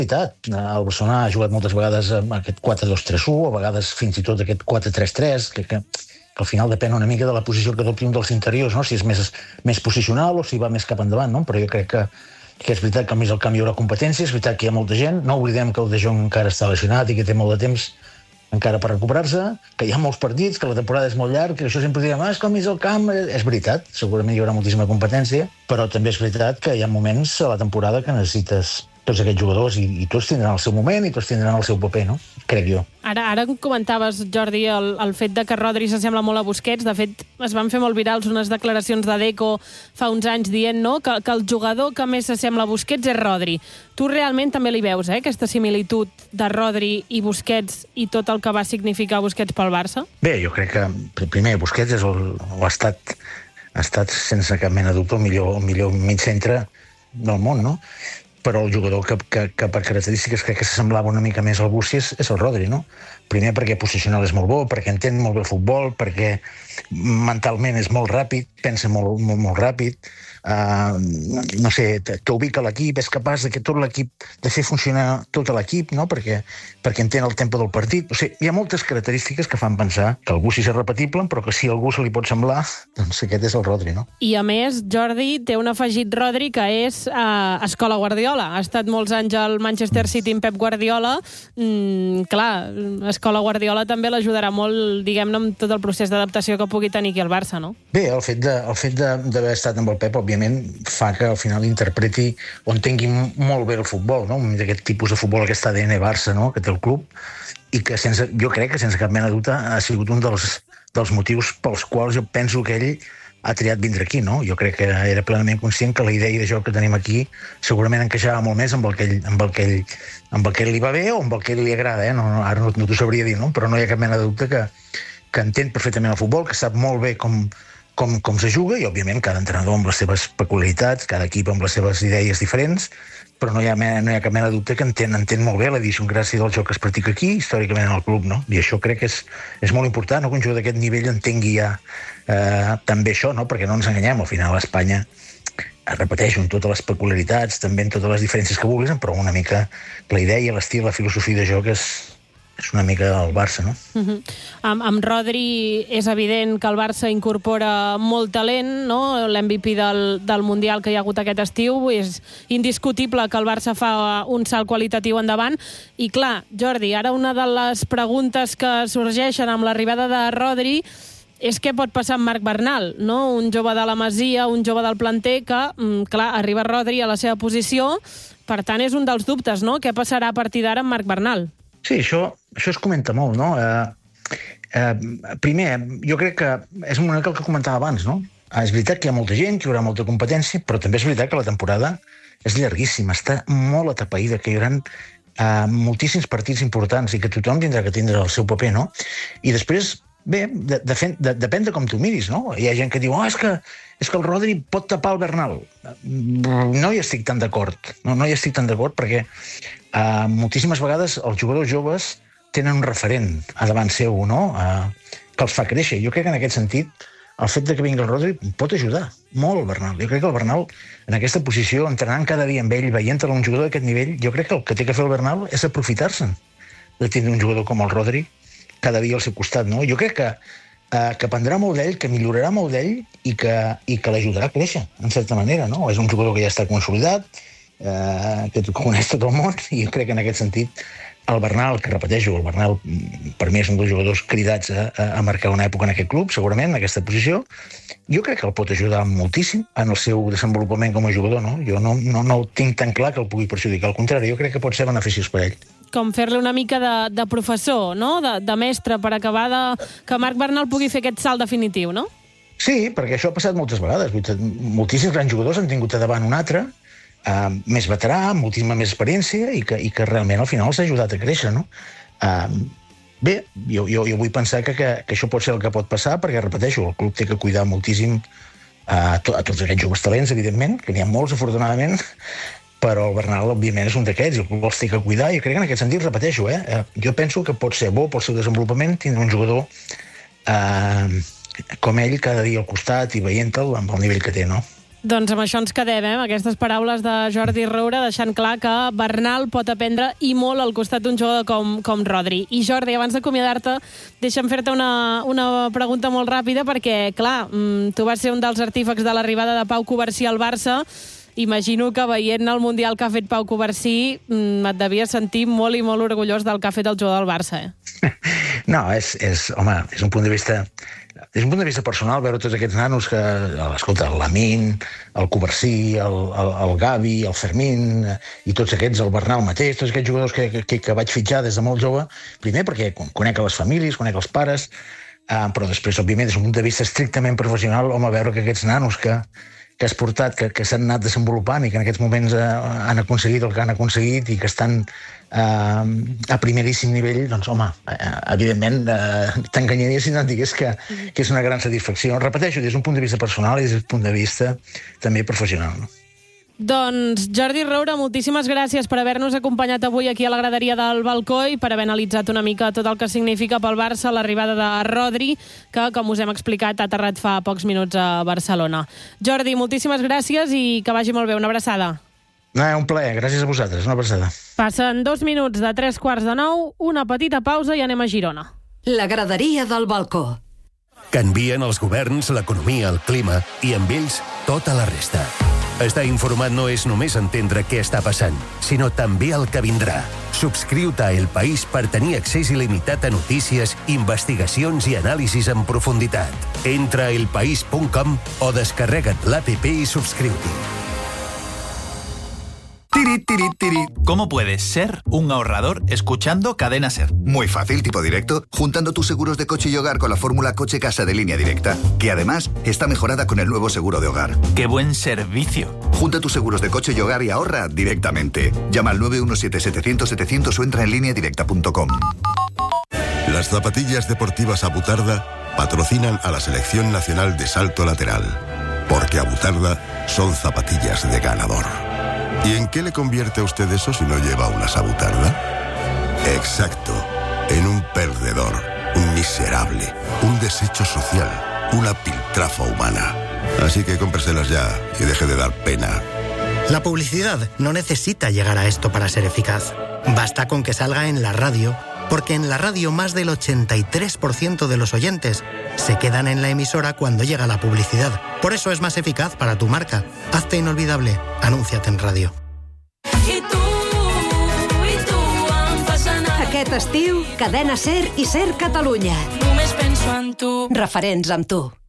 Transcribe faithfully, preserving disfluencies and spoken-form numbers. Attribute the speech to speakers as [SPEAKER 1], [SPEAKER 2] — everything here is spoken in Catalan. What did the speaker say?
[SPEAKER 1] veritat. El Barcelona ha jugat moltes vegades amb aquest quatre dos tres u, a vegades fins i tot aquest quatre tres tres, que, que, que al final depèn una mica de la posició que adopti un dels interiors, no? Si és més, més posicional o si va més cap endavant, no? Però jo crec que, que és veritat que al mig del camp hi haurà competència, és veritat que hi ha molta gent, no oblidem que el De Jong encara està lesionat i que té molt de temps encara per recuperar-se, que hi ha molts partits, que la temporada és molt llarga, que això sempre direm, ah, és que al mig del camp... És veritat, segurament hi haurà moltíssima competència, però també és veritat que hi ha moments a la temporada que necessites tots aquests jugadors i, i tots tindran el seu moment i tots tindran el seu paper, no? Crec jo.
[SPEAKER 2] Ara, ara comentaves, Jordi, el, el fet de que Rodri s'assembla molt a Busquets. De fet, es van fer molt virals unes declaracions de Deco fa uns anys dient, no?, que, que el jugador que més s'assembla a Busquets és Rodri. Tu realment també li veus, eh, aquesta similitud de Rodri i Busquets i tot el que va significar Busquets pel Barça?
[SPEAKER 1] Bé, jo crec que, primer, Busquets és el, o ha estat, ha estat sense cap mena de dubte el millor, el millor mig centre del món, no? Però el jugador que, que, que per característiques crec que s'assemblava una mica més al Bussi és, és el Rodri, no? Primer perquè posicional és molt bo, perquè entén molt bé el futbol, perquè mentalment és molt ràpid, pensa molt, molt, molt ràpid, uh, no sé, t'ubica l'equip, és capaç de que tot l'equip, de fer funcionar tot l'equip, no? Perquè, perquè entén el tempo del partit. O sigui, hi ha moltes característiques que fan pensar que el Bussi és repetible, però que si a algú se li pot semblar, doncs aquest és el Rodri, no?
[SPEAKER 2] I a més, Jordi, té un afegit Rodri que és uh, Escola Guardiola. Ha estat molts anys al Manchester City amb Pep Guardiola. Mm, clar, Escola Guardiola també l'ajudarà molt, diguem-ne, amb tot el procés d'adaptació que pugui tenir aquí al Barça, no?
[SPEAKER 1] Bé, el fet de, el fet d'haver estat amb el Pep, òbviament, fa que al final interpreti o entengui molt bé el futbol, no? D'aquest tipus de futbol, aquest A D N Barça, no?, que té el club, i que sense, jo crec que sense cap mena de dubte ha sigut un dels, dels motius pels quals jo penso que ell ha triat vindre aquí, no? Jo crec que era plenament conscient que la idea de joc que tenim aquí segurament encaixava molt més amb el que ell, amb el que ell, amb el que ell li va bé o amb el que ell li agrada, eh? No, no, ara no, no t'ho sabria dir, no? Però no hi ha cap mena de dubte que, que entén perfectament el futbol, que sap molt bé com, com, com se juga, i òbviament cada entrenador amb les seves peculiaritats, cada equip amb les seves idees diferents, però no hi ha, no hi ha cap mena de dubte que entén, entén molt bé la idiosincràsia del joc que es practica aquí, històricament en el club, no? I això crec que és, és molt important, no? Que un jugador d'aquest nivell entengui ja eh, també això, no? Perquè no ens enganyem, al final a Espanya, repeteixo, en totes les peculiaritats, també en totes les diferències que vulguis, però una mica la idea, l'estil, la filosofia de joc és, és una mica el Barça, no?
[SPEAKER 2] Uh-huh. Amb, amb Rodri és evident que el Barça incorpora molt talent, no? L'M V P del, del Mundial que hi ha hagut aquest estiu, és indiscutible que el Barça fa un salt qualitatiu endavant, i clar, Jordi, ara una de les preguntes que sorgeixen amb l'arribada de Rodri és què pot passar amb Marc Bernal, no? Un jove de la Masia, un jove del planter que, clar, arriba Rodri a la seva posició, per tant és un dels dubtes, no? Què passarà a partir d'ara amb Marc Bernal?
[SPEAKER 1] Sí, això, això es comenta molt, no? Eh, eh, primer, jo crec que és una mica el que comentava abans, no? És veritat que hi ha molta gent, que hi haurà molta competència, però també és veritat que la temporada és llarguíssima, està molt atapeïda, que hi haurà eh, moltíssims partits importants i que tothom tindrà que tindre el seu paper, no? I després, bé, de, de, de, depèn de com tu miris, no? Hi ha gent que diu, oh, és que, és que el Rodri pot tapar el Bernal. No hi estic tan d'acord, no, no hi estic tan d'acord perquè Uh, moltíssimes vegades els jugadors joves tenen un referent a davant seu, no? Uh, que els fa créixer. Jo crec que en aquest sentit el fet de que vingui el Rodri pot ajudar molt el Bernal. Jo crec que el Bernal, en aquesta posició, entrenant cada dia amb ell, veient-lo un jugador d'aquest nivell, jo crec que el que té que fer el Bernal és aprofitar-se'n de tindre un jugador com el Rodri cada dia al seu costat, no? Jo crec que, uh, que aprendrà molt d'ell, que millorarà molt d'ell i que, i que l'ajudarà a créixer, en certa manera, no? És un jugador que ja està consolidat, Uh, que coneix tot el món, i jo crec que en aquest sentit el Bernal, que repeteixo, el Bernal per mi és un dels jugadors cridats a, a marcar una època en aquest club, segurament, en aquesta posició, jo crec que el pot ajudar moltíssim en el seu desenvolupament com a jugador, no? Jo no, no, no ho tinc tan clar que el pugui perjudicar, al contrari, jo crec que pot ser beneficiós per ell.
[SPEAKER 2] Com fer-li una mica de, de professor, no? De, de mestre, per acabar de... que Marc Bernal pugui fer aquest salt definitiu, no?
[SPEAKER 1] Sí, perquè això ha passat moltes vegades. Moltíssims grans jugadors han tingut a davant un altre, Uh, més veterà, moltíssima més experiència i que, i que realment al final s'ha ajudat a créixer, no? Uh, bé, jo, jo, jo vull pensar que, que, que això pot ser el que pot passar perquè, repeteixo, el club té que cuidar moltíssim uh, to, a tots aquests joves talents, evidentment, que n'hi ha molts, afortunadament, però el Bernal, òbviament, és un d'aquests, i el club els té que cuidar, i crec que en aquest sentit, repeteixo, eh, uh, jo penso que pot ser bo pel seu desenvolupament tindre un jugador uh, com ell cada dia al costat i veient-lo amb el nivell que té, no?
[SPEAKER 2] Doncs amb això ens quedem, eh? Amb aquestes paraules de Jordi Roura, deixant clar que Bernal pot aprendre i molt al costat d'un jugador com, com Rodri. I Jordi, abans d'acomiadar-te, deixa'm fer-te una, una pregunta molt ràpida, perquè, clar, tu vas ser un dels artífecs de l'arribada de Pau Covarsí al Barça. Imagino que veient el Mundial que ha fet Pau Covarsí et devies sentir molt i molt orgullós del que ha fet el jugador del Barça, eh?
[SPEAKER 1] No, és, és, home, és un punt de vista... Des d'un punt de vista personal, veure tots aquests nanos que, escolta, el Lamine, el Covarsí, el, el, el Gavi, el Fermín, i tots aquests, el Bernal mateix, tots aquests jugadors que, que, que vaig fitxar des de molt jove, primer perquè conec les famílies, conec els pares, eh, però després, òbviament, des d'un punt de vista estrictament professional, home, veure que aquests nanos que, que has portat, que, que s'han anat desenvolupant i que en aquests moments eh, han aconseguit el que han aconseguit i que estan eh, a primeríssim nivell, doncs, home, eh, evidentment eh, t'enganyaria si no et digués que, que és una gran satisfacció. Repeteixo, des d'un punt de vista personal i des d'un punt de vista també professional, no?
[SPEAKER 2] Doncs Jordi Roura, moltíssimes gràcies per haver-nos acompanyat avui aquí a la graderia del balcó i per haver analitzat una mica tot el que significa pel Barça l'arribada de Rodri, que, com us hem explicat, ha aterrat fa pocs minuts a Barcelona. Jordi, moltíssimes gràcies i que vagi molt bé. Una abraçada.
[SPEAKER 1] No, un plaer. Gràcies a vosaltres. Una abraçada.
[SPEAKER 2] Passen dos minuts de tres quarts de nou, una petita pausa i anem a Girona.
[SPEAKER 3] La graderia del balcó.
[SPEAKER 4] Canvien els governs, l'economia, el clima i amb ells tota la resta. Estar informat no és només entendre què està passant, sinó també el que vindrà. Subscriu-te a El País per tenir accés il·limitat a notícies, investigacions i anàlisis en profunditat. Entra a elpaís punt com o descarrega't l'app i subscriu-t'hi.
[SPEAKER 5] Tiri, tiri, tiri. ¿Cómo puedes ser un ahorrador escuchando Cadena Ser?
[SPEAKER 6] Muy fácil, tipo directo, juntando tus seguros de coche y hogar con la fórmula coche-casa de Línea Directa, que además está mejorada con el nuevo seguro de hogar.
[SPEAKER 5] ¡Qué buen servicio!
[SPEAKER 6] Junta tus seguros de coche y hogar y ahorra directamente. Llama al nueve uno siete, setecientos, setecientos o entra en línea directa punto com.
[SPEAKER 7] Las zapatillas deportivas Abutarda patrocinan a la Selección Nacional de Salto Lateral, porque Abutarda son zapatillas de ganador. ¿Y en qué le convierte a usted eso si no lleva una Abutarda? Exacto, en un perdedor, un miserable, un desecho social, una piltrafa humana. Así que cómpreselas ya y deje de dar pena.
[SPEAKER 8] La publicidad no necesita llegar a esto para ser eficaz. Basta con que salga en la radio, porque en la radio más del ochenta y tres por ciento de los oyentes se quedan en la emisora cuando llega la publicidad. Por eso es más eficaz para tu marca. Hazte inolvidable. Anúnciate en radio.
[SPEAKER 3] Aquest estiu, Cadena Ser i Ser Catalunya.
[SPEAKER 9] Només penso en tu.
[SPEAKER 3] Referents amb tu.